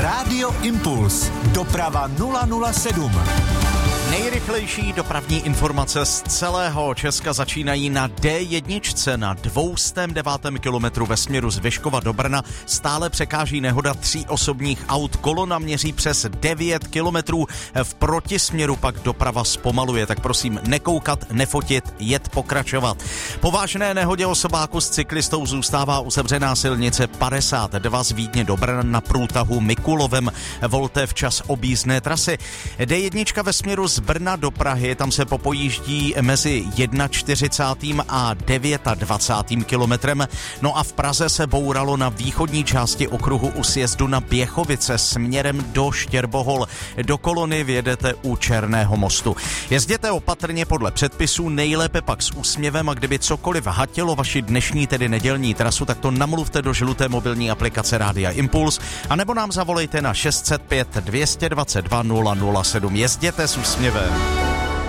Rádio Impuls. Doprava 007. Nejrychlejší dopravní informace z celého Česka začínají na D1 na 209. kilometru ve směru z Vyškova do Brna. Stále překáží nehoda 3 osobních aut. Kolona měří přes 9 kilometrů. V protisměru pak doprava zpomaluje. Tak prosím nekoukat, nefotit, jet pokračovat. Po vážné nehodě osobáku s cyklistou zůstává uzavřená silnice 52 z Vídně do Brna na průtahu Mikulovem. Volte včas objízdné trasy. D1 ve směru z Brna do Prahy, tam se popojíždí mezi 41. a 29. kilometrem. No a v Praze se bouralo na východní části okruhu u sjezdu na Běchovice směrem do Štěrbohol. Do kolony vjedete u Černého mostu. Jezděte opatrně podle předpisů, nejlépe pak s úsměvem, a kdyby cokoliv hatilo vaši dnešní, tedy nedělní trasu, tak to namluvte do žluté mobilní aplikace Rádia Impuls, anebo nám zavolejte na 605 222 007. Jezděte s úsměvem.